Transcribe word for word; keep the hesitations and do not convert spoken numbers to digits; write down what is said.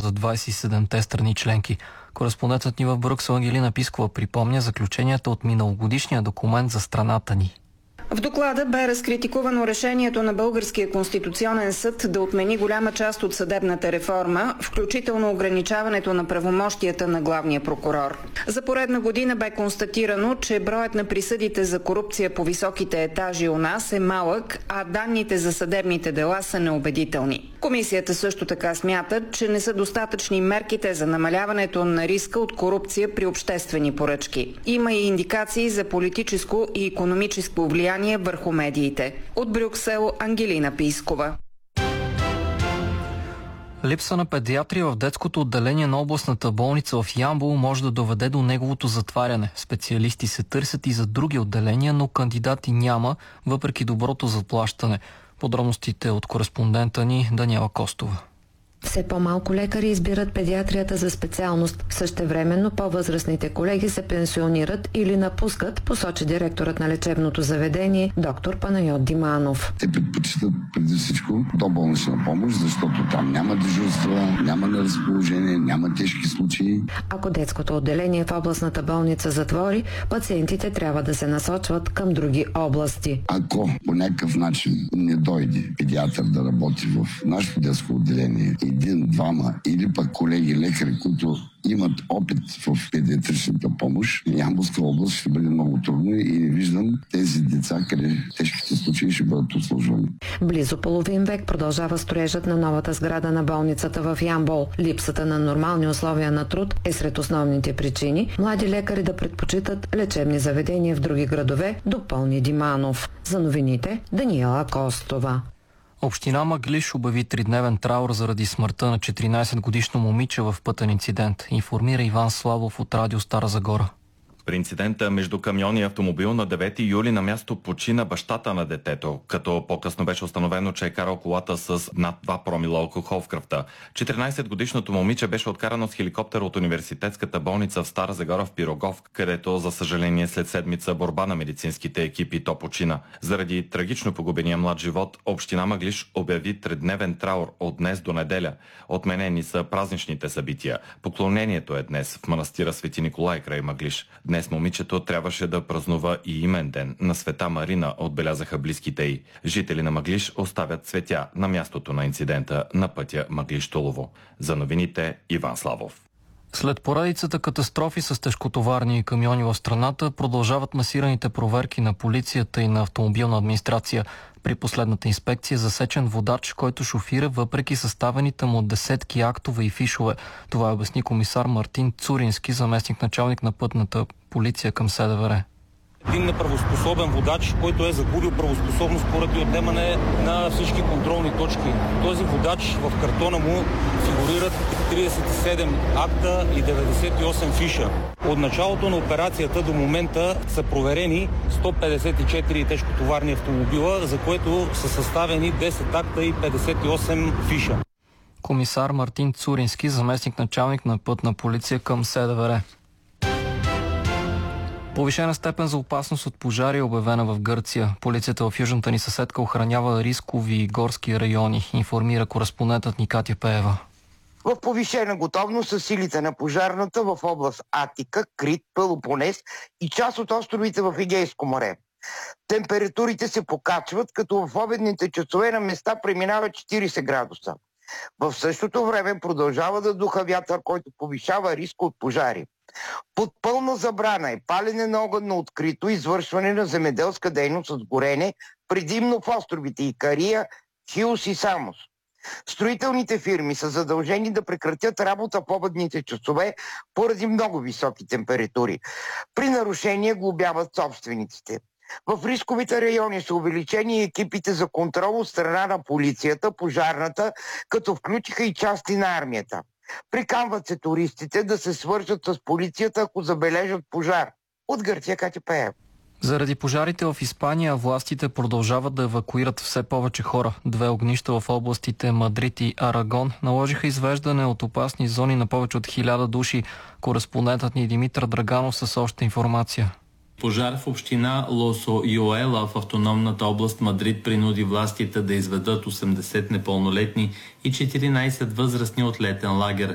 от двадесет и седемте страни членки. Кореспондентът ни в Брюксел Ангелина Пискова припомня заключенията от миналогодишния документ за страната ни. В доклада бе разкритикувано решението на Българския конституционен съд да отмени голяма част от съдебната реформа, включително ограничаването на правомощията на главния прокурор. За поредна година бе констатирано, че броят на присъдите за корупция по високите етажи у нас е малък, а данните за съдебните дела са неубедителни. Комисията също така смята, че не са достатъчни мерките за намаляването на риска от корупция при обществени поръчки. Има и индикации за политическо и икономическо влияние върху медиите. От Брюксел Ангелина Пискова. Липса на педиатри в детското отделение на областната болница в Ямбол може да доведе до неговото затваряне. Специалисти се търсят и за други отделения, но кандидати няма, въпреки доброто заплащане. Подробностите от кореспондента ни Даниела Костова. Все по-малко лекари избират педиатрията за специалност. Същевременно по-възрастните колеги се пенсионират или напускат, посочи директорът на лечебното заведение доктор Панайот Диманов. Те предпочитат преди всичко доболнична помощ, защото там няма дежурства, няма на разположение, няма тежки случаи. Ако детското отделение в областната болница затвори, пациентите трябва да се насочват към други области. Ако по някакъв начин не дойде педиатър да работи в нашето детско отделение, един, двама или пък колеги лекари, които имат опит в педиатричната помощ, Ямболска област ще бъде много трудно и не виждам тези деца, къде тежките случаи ще бъдат обслужвани. Близо половин век продължава строежът на новата сграда на болницата в Ямбол. Липсата на нормални условия на труд е сред основните причини млади лекари да предпочитат лечебни заведения в други градове, допълни Диманов. За новините Даниела Костова. Община Мъглиж обяви тридневен траур заради смъртта на четиринадесетгодишно момиче в пътен инцидент, информира Иван Славов от Радио Стара Загора. При инцидента между камион и автомобил на девети юли на място почина бащата на детето, като по-късно беше установено, че е карал колата с над два промила алкохол в кръвта. четиринадесетгодишното момиче беше откарано с хеликоптер от университетската болница в Стара Загора в Пирогов, където, за съжаление, след седмица борба на медицинските екипи то почина. Заради трагично погубения млад живот, община Мъглиж обяви тридневен траур от днес до неделя. Отменени са празничните събития. Поклонението е днес в манастира Свети Николай край Мъглиж. Днес момичето трябваше да празнува и имен ден на Света Марина, отбелязаха близките й. Жители на Мъглиж оставят цветя на мястото на инцидента на пътя Мъглиж-Тулово. За новините Иван Славов. След поредицата катастрофи с тежкотоварни камиони в страната продължават масираните проверки на полицията и на автомобилна администрация. При последната инспекция засечен водач, който шофира въпреки съставените му десетки актове и фишове. Това обясни комисар Мартин Цурински, заместник началник на пътната полиция към СДВР. Един неправоспособен водач, който е загубил правоспособност поради отнемане на всички контролни точки. Този водач в картона му фигурират тридесет и седем акта и деветдесет и осем фиша. От началото на операцията до момента са проверени сто петдесет и четири тежкотоварни автомобила, за което са съставени десет акта и петдесет и осем фиша. Комисар Мартин Цурински, заместник началник на пътна полиция към СДВР. Повишена степен за опасност от пожари е обявена в Гърция. Полицията в южната ни съседка охранява рискови горски райони, информира кореспондентът ни Катя Пеева. В повишена готовност са силите на пожарната в област Атика, Крит, Пелопонес и част от островите в Егейско море. Температурите се покачват, като в обедните часове на места преминава четиридесет градуса. В същото време продължава да духа вятър, който повишава риска от пожари. Под пълна забрана е палене на огън на открито, извършване на земеделска дейност с горене, предимно в островите Икария, Хиос и Самос. Строителните фирми са задължени да прекратят работа в обедните часове поради много високи температури. При нарушение глобяват собствениците. В рисковите райони са увеличени екипите за контрол от страна на полицията, пожарната, като включиха и части на армията. Приканват се туристите да се свържат с полицията, ако забележат пожар. От Гърция Катя Пеева. Заради пожарите в Испания властите продължават да евакуират все повече хора. Две огнища в областите Мадрид и Арагон наложиха извеждане от опасни зони на повече от хиляда души. Кореспондентът ни Димитър Драганов с още информация. Пожар в община Лосо Йоела в автономната област Мадрид принуди властите да изведат осемдесет непълнолетни и четиринадесет възрастни от летен лагер.